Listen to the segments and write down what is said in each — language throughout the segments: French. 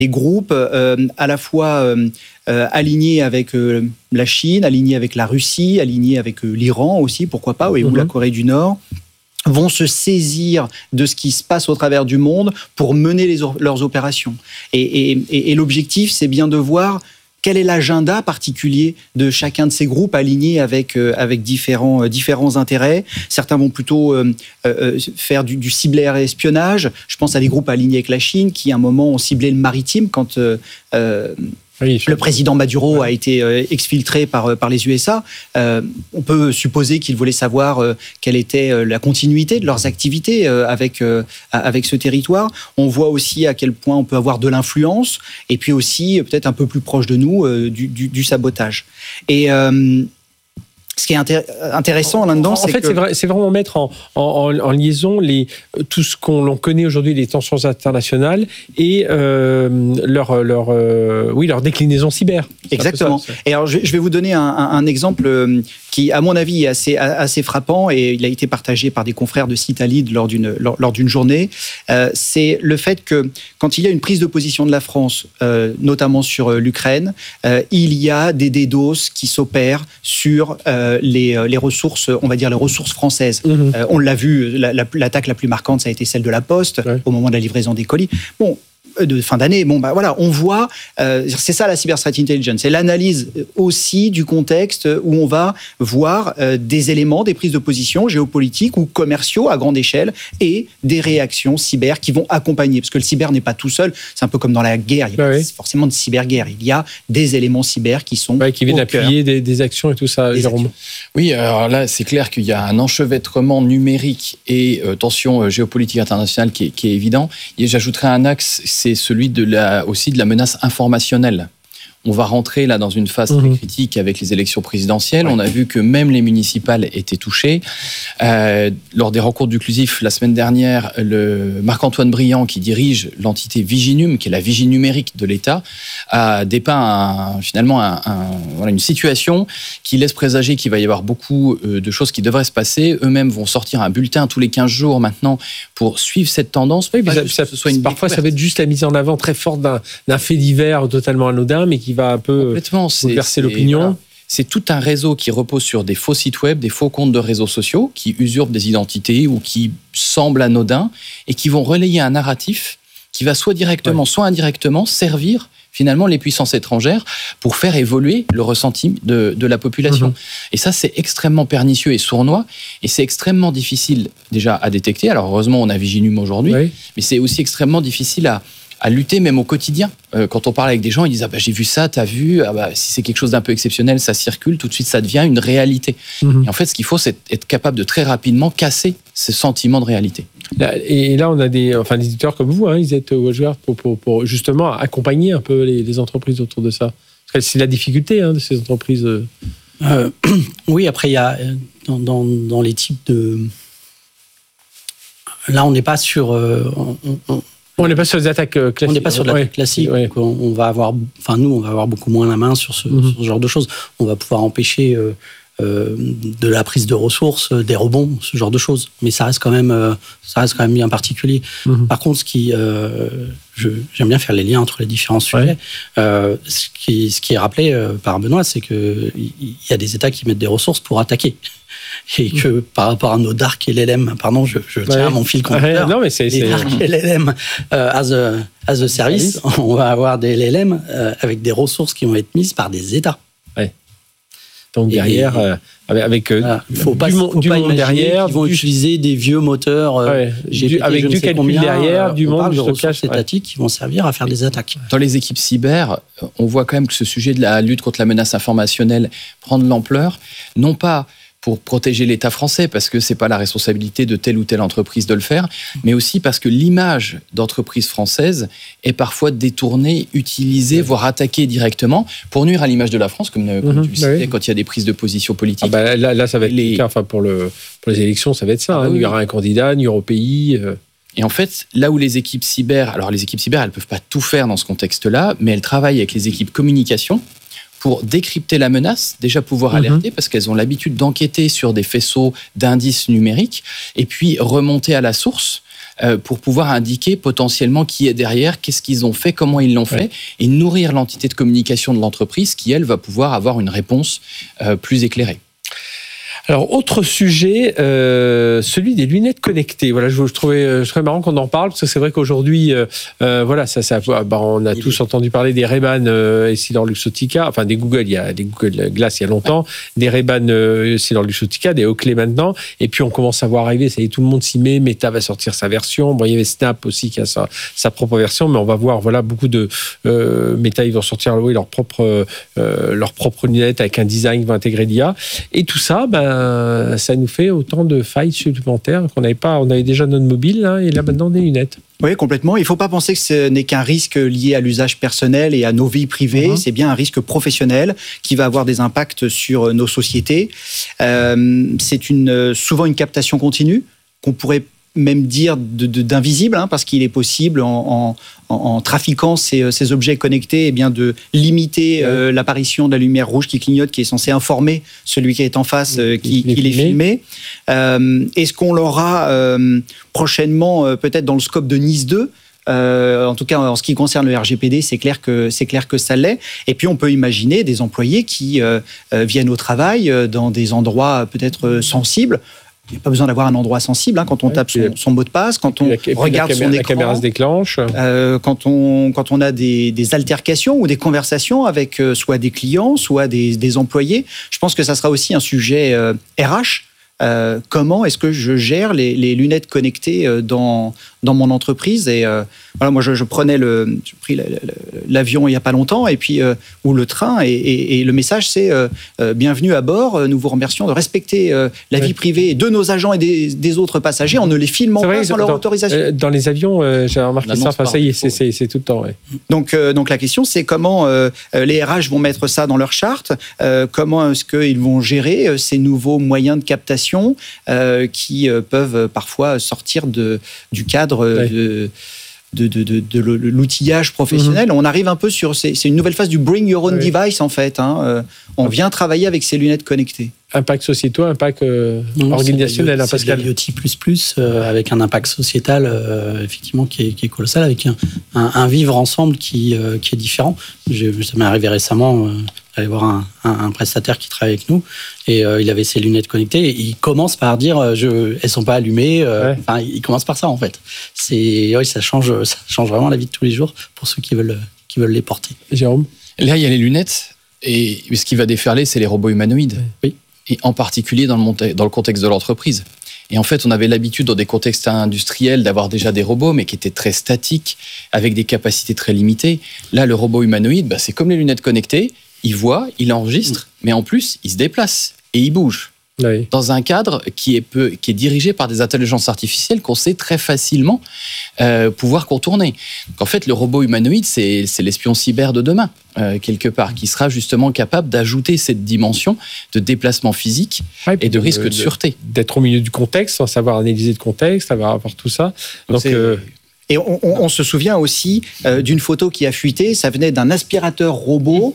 des groupes à la fois alignés avec la Chine, alignés avec la Russie, alignés avec l'Iran aussi, pourquoi pas, ou la Corée du Nord, vont se saisir de ce qui se passe au travers du monde pour mener leurs opérations. Et l'objectif, c'est bien de voir quel est l'agenda particulier de chacun de ces groupes alignés avec différents intérêts. Certains vont plutôt faire du cyber-espionnage. Je pense à des groupes alignés avec la Chine qui, à un moment, ont ciblé le maritime quand le président Maduro a été exfiltré par les USA. On peut supposer qu'ils voulaient savoir quelle était la continuité de leurs activités avec ce territoire. On voit aussi à quel point on peut avoir de l'influence et puis aussi, peut-être un peu plus proche de nous, du sabotage. Et ce qui est intéressant là-dedans, c'est que... c'est vraiment mettre en liaison tout ce qu'on connaît aujourd'hui, les tensions internationales et leur déclinaison cyber. Exactement. Et alors, je vais vous donner un exemple qui, à mon avis, est assez frappant, et il a été partagé par des confrères de Citadel lors d'une journée. C'est le fait que, quand il y a une prise de position de la France, notamment sur l'Ukraine, il y a des DDoS qui s'opèrent sur les ressources, on va dire les ressources françaises. On l'a vu, l'attaque la plus marquante, ça a été celle de la Poste, au moment de la livraison des colis. Bon, de fin d'année. Voilà, on voit, c'est ça la cyber threat intelligence, c'est l'analyse aussi du contexte où on va voir des éléments, des prises de position géopolitiques ou commerciaux à grande échelle et des réactions cyber qui vont accompagner, parce que le cyber n'est pas tout seul, c'est un peu comme dans la guerre, il y a forcément de cyberguerre, il y a des éléments cyber qui sont qui viennent appuyer des actions et tout ça, Jérôme. Oui, alors là, c'est clair qu'il y a un enchevêtrement numérique et tension géopolitique internationale qui est évident. Et j'ajouterais un axe, c'est celui aussi de la menace informationnelle. On va rentrer là dans une phase très critique avec les élections présidentielles. On a vu que même les municipales étaient touchées. Lors des rencontres du Clusif la semaine dernière, le Marc-Antoine Briand, qui dirige l'entité Viginum, qui est la vigie numérique de l'État, a dépeint une situation qui laisse présager qu'il va y avoir beaucoup de choses qui devraient se passer. Eux-mêmes vont sortir un bulletin tous les 15 jours maintenant pour suivre cette tendance. Parfois, ça va être juste la mise en avant très forte d'un fait divers totalement anodin, mais qui va un peu bouleverser l'opinion. Voilà. C'est tout un réseau qui repose sur des faux sites web, des faux comptes de réseaux sociaux qui usurpent des identités ou qui semblent anodins et qui vont relayer un narratif qui va soit directement, soit indirectement servir finalement les puissances étrangères pour faire évoluer le ressenti de la population. Et ça, c'est extrêmement pernicieux et sournois, et c'est extrêmement difficile déjà à détecter. Alors heureusement, on a Viginum aujourd'hui, mais c'est aussi extrêmement difficile à lutter même au quotidien. Quand on parle avec des gens, ils disent « j'ai vu ça, t'as vu, si c'est quelque chose d'un peu exceptionnel, ça circule, tout de suite ça devient une réalité ». Et en fait, ce qu'il faut, c'est être capable de très rapidement casser ce sentiment de réalité. Et là, on a des éditeurs comme vous, ils êtes WatchGuard pour justement accompagner un peu les entreprises autour de ça. Parce que c'est la difficulté de ces entreprises. Oui, après, il y a dans les types de... Là, on n'est pas sur... On n'est pas sur les attaques classiques. On n'est pas sur de l'attaque classique. Donc on va avoir beaucoup moins la main sur ce genre de choses. On va pouvoir empêcher de la prise de ressources, des rebonds, ce genre de choses. Mais ça reste quand même bien particulier. Par contre, j'aime bien faire les liens entre les différents sujets. Ce qui est rappelé par Benoît, c'est qu'il y a des États qui mettent des ressources pour attaquer. Et que par rapport à nos dark LLM, pardon, je tiens à mon fil conducteur, les dark LLM as a service, on va avoir des LLM avec des ressources qui vont être mises par des États. Donc derrière, avec il ne faut pas imaginer derrière, qu'ils vont utiliser des vieux moteurs GPT, avec du calcul derrière, du monde de ressources étatiques qui vont servir à faire des attaques. Dans les équipes cyber, on voit quand même que ce sujet de la lutte contre la menace informationnelle prend de l'ampleur, non pas pour protéger l'État français, parce que c'est pas la responsabilité de telle ou telle entreprise de le faire, mais aussi parce que l'image d'entreprise française est parfois détournée, utilisée, voire attaquée directement pour nuire à l'image de la France, comme tu le citais, quand il y a des prises de position politiques. Là, ça va être pour les élections, ça va être ça. Il y aura un candidat, nuire au pays. Et en fait, là où les équipes cyber, elles peuvent pas tout faire dans ce contexte-là, mais elles travaillent avec les équipes communication pour décrypter la menace, déjà pouvoir alerter, parce qu'elles ont l'habitude d'enquêter sur des faisceaux d'indices numériques, et puis remonter à la source pour pouvoir indiquer potentiellement qui est derrière, qu'est-ce qu'ils ont fait, comment ils l'ont fait, et nourrir l'entité de communication de l'entreprise qui, elle, va pouvoir avoir une réponse plus éclairée. Alors, autre sujet, celui des lunettes connectées. Voilà, je trouvais marrant qu'on en parle, parce que c'est vrai qu'aujourd'hui, on a tous entendu parler des Ray-Ban EssilorLuxottica, enfin des Google, il y a des Google Glass il y a longtemps, des Ray-Ban EssilorLuxottica, des Oakley maintenant, et puis on commence à voir arriver, ça y est, tout le monde s'y met, Meta va sortir sa version, bon, il y avait Snap aussi qui a sa propre version, mais on va voir, voilà, beaucoup de Meta, ils vont sortir leur propre lunettes avec un design qui va intégrer l'IA, et tout ça, ça nous fait autant de failles supplémentaires qu'on n'avait pas. On avait déjà notre mobile, et là maintenant des lunettes. Oui, complètement. Il ne faut pas penser que ce n'est qu'un risque lié à l'usage personnel et à nos vies privées. C'est bien un risque professionnel qui va avoir des impacts sur nos sociétés. C'est souvent une captation continue qu'on pourrait même dire d'invisible, parce qu'il est possible en trafiquant ces objets connectés, de limiter l'apparition de la lumière rouge qui clignote, qui est censée informer celui qui est en face qu'il est filmé. Est-ce qu'on l'aura prochainement, peut-être dans le scope de Nice 2 ? En tout cas, en ce qui concerne le RGPD, c'est clair que ça l'est. Et puis, on peut imaginer des employés qui viennent au travail dans des endroits peut-être sensibles. Il n'y a pas besoin d'avoir un endroit sensible quand on tape son mot de passe, quand on regarde son écran. La caméra se déclenche. Quand on a des altercations ou des conversations avec soit des clients, soit des employés. Je pense que ça sera aussi un sujet RH. Comment est-ce que je gère les lunettes connectées dans mon entreprise ? Et voilà, moi, j'ai pris l'avion il n'y a pas longtemps, et puis ou le train, et le message c'est bienvenue à bord. Nous vous remercions de respecter la vie privée de nos agents et des autres passagers en ne les filmant pas sans leur autorisation. Dans les avions, j'ai remarqué ça. Enfin, ça y est, c'est tout le temps. Ouais. Donc la question c'est comment les RH vont mettre ça dans leur charte. Comment est-ce qu'ils vont gérer ces nouveaux moyens de captation qui peuvent parfois sortir du cadre de l'outillage professionnel. On arrive un peu c'est une nouvelle phase du bring your own device en fait. On vient travailler avec ces lunettes connectées. Impact sociétal, impact organisationnel, Pascal. C'est l'IoT++, avec un impact sociétal effectivement qui est colossal, avec un vivre ensemble qui est différent. Ça m'est arrivé récemment d'aller voir un prestataire qui travaille avec nous, et il avait ses lunettes connectées, et il commence par dire elles sont pas allumées. Il commence par ça en fait. Ça change vraiment la vie de tous les jours pour ceux qui veulent les porter. Jérôme ? Là, il y a les lunettes, et ce qui va déferler, c'est les robots humanoïdes. Oui. Et en particulier dans le contexte de l'entreprise. Et en fait, on avait l'habitude dans des contextes industriels d'avoir déjà des robots, mais qui étaient très statiques, avec des capacités très limitées. Là, le robot humanoïde, c'est comme les lunettes connectées, il voit, il enregistre, mais en plus, il se déplace et il bouge. Oui. Dans un cadre qui est dirigé par des intelligences artificielles qu'on sait très facilement pouvoir contourner. Donc en fait, le robot humanoïde, c'est l'espion cyber de demain, quelque part, qui sera justement capable d'ajouter cette dimension de déplacement physique et de risque de sûreté. D'être au milieu du contexte, sans savoir analyser le contexte, savoir tout ça. Donc Et on se souvient aussi d'une photo qui a fuité. Ça venait d'un aspirateur robot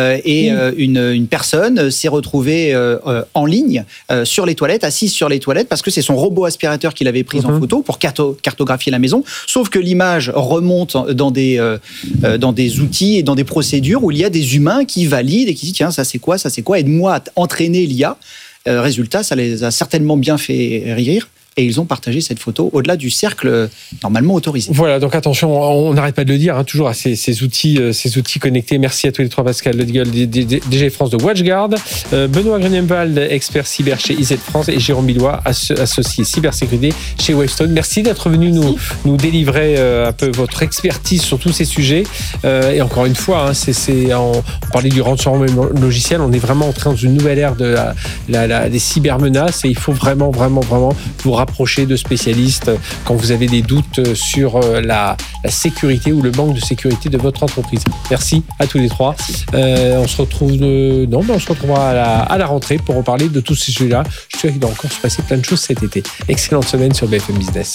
une personne s'est retrouvée en ligne sur les toilettes, assise sur les toilettes, parce que c'est son robot aspirateur qui l'avait prise en photo pour cartographier la maison. Sauf que l'image remonte dans des outils et dans des procédures où il y a des humains qui valident et qui disent tiens, ça c'est quoi, aide-moi à entraîner l'IA. Résultat, ça les a certainement bien fait rire. Et ils ont partagé cette photo au-delà du cercle normalement autorisé. Voilà, donc attention, on n'arrête pas de le dire, toujours à ces outils connectés. Merci à tous les trois, Pascal Ledigueule, DG France de WatchGuard, Benoît Grunenwald, expert cyber chez IZ France, et Jérôme Billois, associé cybersécurité chez Wavestone. Merci d'être venu nous délivrer un peu votre expertise sur tous ces sujets. Et encore une fois, on parlait du ransomware logiciel, on est vraiment entré dans une nouvelle ère des cybermenaces, et il faut vraiment vous rapprocher de spécialistes quand vous avez des doutes sur la sécurité ou le manque de sécurité de votre entreprise. Merci à tous les trois. On se retrouvera à la rentrée pour reparler de tous ces sujets-là. Je suis sûr qu'il doit encore se passer plein de choses cet été. Excellente semaine sur BFM Business.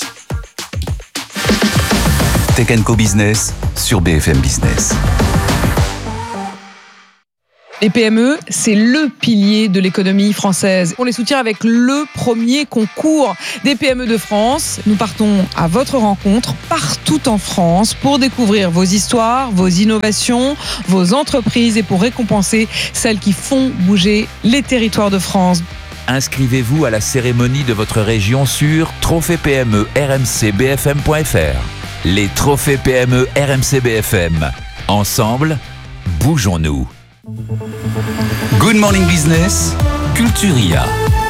Tech & Co Business sur BFM Business. Les PME, c'est le pilier de l'économie française. On les soutient avec le premier concours des PME de France. Nous partons à votre rencontre partout en France pour découvrir vos histoires, vos innovations, vos entreprises et pour récompenser celles qui font bouger les territoires de France. Inscrivez-vous à la cérémonie de votre région sur Trophée PME rmcbfm.fr. Les Trophées PME RMC BFM. Ensemble, bougeons-nous. Good Morning Business, Culturia.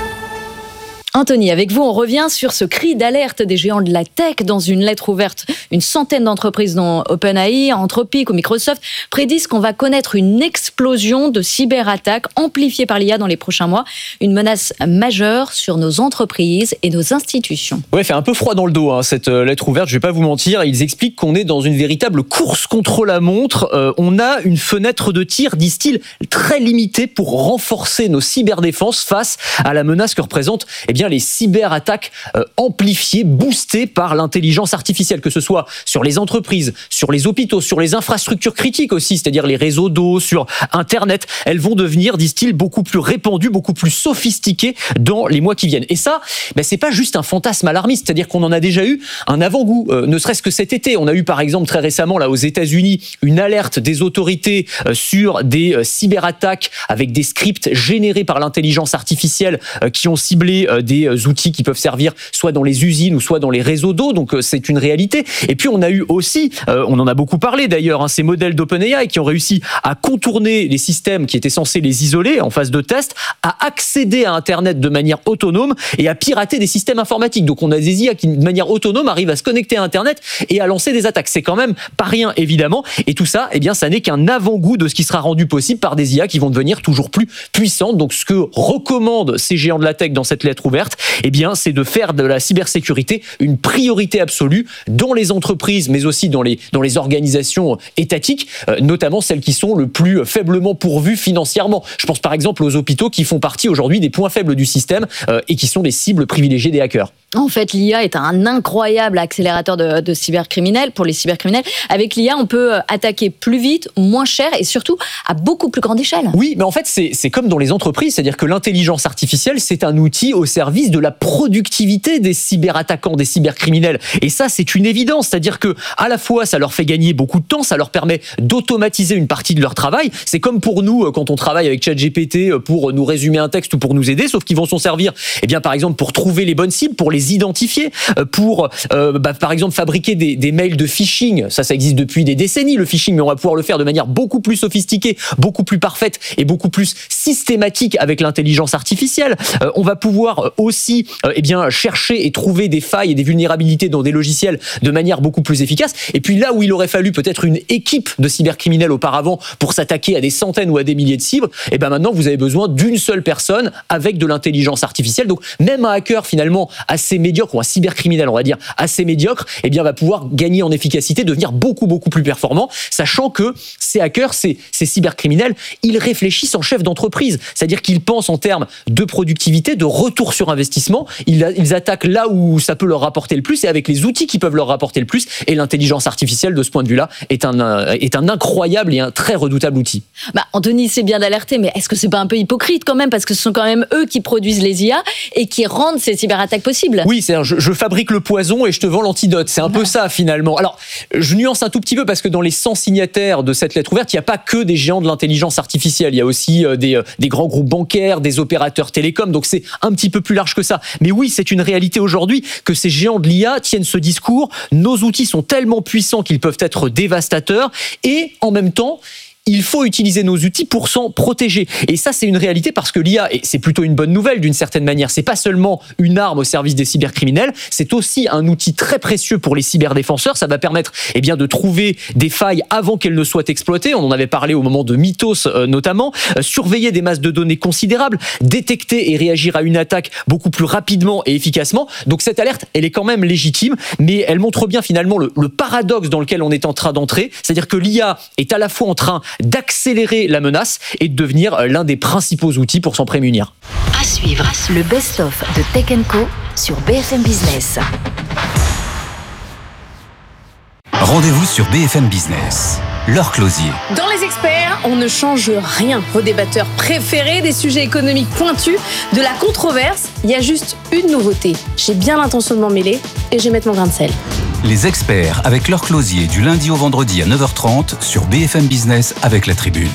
Anthony, avec vous, on revient sur ce cri d'alerte des géants de la tech. Dans une lettre ouverte, une centaine d'entreprises dont OpenAI, Anthropic ou Microsoft prédisent qu'on va connaître une explosion de cyberattaques amplifiées par l'IA dans les prochains mois. Une menace majeure sur nos entreprises et nos institutions. Ouais, fait un peu froid dans le dos, cette lettre ouverte, je vais pas vous mentir. Ils expliquent qu'on est dans une véritable course contre la montre. On a une fenêtre de tir, disent-ils, très limitée pour renforcer nos cyberdéfenses face à la menace que représente les cyberattaques amplifiées, boostées par l'intelligence artificielle, que ce soit sur les entreprises, sur les hôpitaux, sur les infrastructures critiques aussi, c'est-à-dire les réseaux d'eau, sur Internet. Elles vont devenir, disent-ils, beaucoup plus répandues, beaucoup plus sophistiquées dans les mois qui viennent. Et ça, c'est pas juste un fantasme alarmiste, c'est-à-dire qu'on en a déjà eu un avant-goût, ne serait-ce que cet été. On a eu par exemple très récemment là aux États-Unis une alerte des autorités sur des cyberattaques avec des scripts générés par l'intelligence artificielle qui ont ciblé des outils qui peuvent servir soit dans les usines ou soit dans les réseaux d'eau, donc c'est une réalité. Et puis on a eu aussi, on en a beaucoup parlé d'ailleurs, ces modèles d'OpenAI qui ont réussi à contourner les systèmes qui étaient censés les isoler en phase de test, à accéder à Internet de manière autonome et à pirater des systèmes informatiques. Donc on a des IA qui de manière autonome arrivent à se connecter à Internet et à lancer des attaques. C'est quand même pas rien évidemment, et tout ça, ça n'est qu'un avant-goût de ce qui sera rendu possible par des IA qui vont devenir toujours plus puissantes. Donc ce que recommandent ces géants de la tech dans cette lettre ouverte, c'est de faire de la cybersécurité une priorité absolue dans les entreprises, mais aussi dans les organisations étatiques, notamment celles qui sont le plus faiblement pourvues financièrement. Je pense par exemple aux hôpitaux qui font partie aujourd'hui des points faibles du système et qui sont des cibles privilégiées des hackers. En fait, l'IA est un incroyable accélérateur de cybercriminels, pour les cybercriminels. Avec l'IA, on peut attaquer plus vite, moins cher et surtout à beaucoup plus grande échelle. Oui, mais en fait, c'est comme dans les entreprises, c'est-à-dire que l'intelligence artificielle, c'est un outil au service de la productivité des cyberattaquants, des cybercriminels. Et ça, c'est une évidence, c'est-à-dire que à la fois, ça leur fait gagner beaucoup de temps, ça leur permet d'automatiser une partie de leur travail. C'est comme pour nous, quand on travaille avec ChatGPT pour nous résumer un texte ou pour nous aider, sauf qu'ils vont s'en servir, par exemple, pour trouver les bonnes cibles, pour les identifier, pour par exemple fabriquer des mails de phishing. Ça existe depuis des décennies, le phishing, mais on va pouvoir le faire de manière beaucoup plus sophistiquée, beaucoup plus parfaite et beaucoup plus systématique avec l'intelligence artificielle. On va pouvoir aussi chercher et trouver des failles et des vulnérabilités dans des logiciels de manière beaucoup plus efficace. Et puis là où il aurait fallu peut-être une équipe de cybercriminels auparavant pour s'attaquer à des centaines ou à des milliers de cibles, maintenant vous avez besoin d'une seule personne avec de l'intelligence artificielle. Donc même un hacker finalement assez médiocre, ou un cybercriminel on va dire assez médiocre, va pouvoir gagner en efficacité, devenir beaucoup plus performant, sachant que ces hackers, ces cybercriminels, ils réfléchissent en chef d'entreprise, c'est-à-dire qu'ils pensent en termes de productivité, de retour sur investissement, ils attaquent là où ça peut leur rapporter le plus et avec les outils qui peuvent leur rapporter le plus, et l'intelligence artificielle de ce point de vue-là est un incroyable et un très redoutable outil. Anthony, c'est bien d'alerter, mais est-ce que c'est pas un peu hypocrite quand même, parce que ce sont quand même eux qui produisent les IA et qui rendent ces cyberattaques possibles? Oui, c'est-à-dire je fabrique le poison et je te vends l'antidote. C'est un peu ça finalement. Alors, je nuance un tout petit peu parce que dans les 100 signataires de cette lettre ouverte, il n'y a pas que des géants de l'intelligence artificielle. Il y a aussi des grands groupes bancaires, des opérateurs télécoms. Donc c'est un petit peu plus large que ça. Mais oui, c'est une réalité aujourd'hui que ces géants de l'IA tiennent ce discours. Nos outils sont tellement puissants qu'ils peuvent être dévastateurs et en même temps, il faut utiliser nos outils pour s'en protéger. Et ça, c'est une réalité parce que l'IA, et c'est plutôt une bonne nouvelle d'une certaine manière, c'est pas seulement une arme au service des cybercriminels, c'est aussi un outil très précieux pour les cyberdéfenseurs. Ça va permettre de trouver des failles avant qu'elles ne soient exploitées. On en avait parlé au moment de Mythos notamment. Surveiller des masses de données considérables, détecter et réagir à une attaque beaucoup plus rapidement et efficacement. Donc cette alerte, elle est quand même légitime, mais elle montre bien finalement le paradoxe dans lequel on est en train d'entrer. C'est-à-dire que l'IA est à la fois en train d'accélérer la menace et de devenir l'un des principaux outils pour s'en prémunir. À suivre, le best-of de Tech & Co sur BFM Business. Rendez-vous sur BFM Business. Laure Closier. Dans Les Experts, on ne change rien. Vos débatteurs préférés, des sujets économiques pointus, de la controverse. Il y a juste une nouveauté. J'ai bien l'intention de m'en mêler et je vais mettre mon grain de sel. Les Experts avec Laure Closier du lundi au vendredi à 9h30 sur BFM Business avec La Tribune.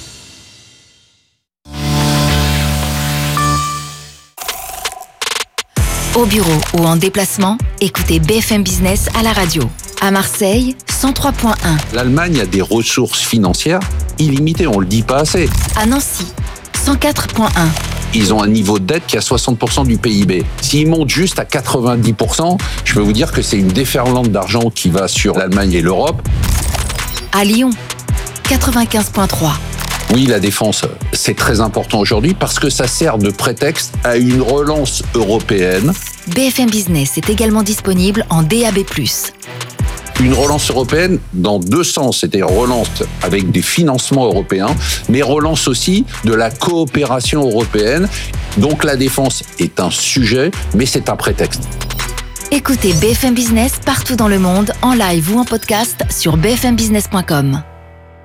Au bureau ou en déplacement, écoutez BFM Business à la radio. À Marseille, 103.1. L'Allemagne a des ressources financières illimitées, on le dit pas assez. À Nancy, 104.1. Ils ont un niveau de dette qui est à 60% du PIB. S'ils montent juste à 90%, je peux vous dire que c'est une déferlante d'argent qui va sur l'Allemagne et l'Europe. À Lyon, 95.3. Oui, la défense, c'est très important aujourd'hui parce que ça sert de prétexte à une relance européenne. BFM Business est également disponible en DAB+. Une relance européenne dans deux sens, c'est-à-dire relance avec des financements européens, mais relance aussi de la coopération européenne. Donc la défense est un sujet, mais c'est un prétexte. Écoutez BFM Business partout dans le monde, en live ou en podcast sur bfmbusiness.com.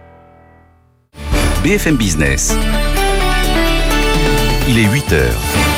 BFM Business. Il est 8h.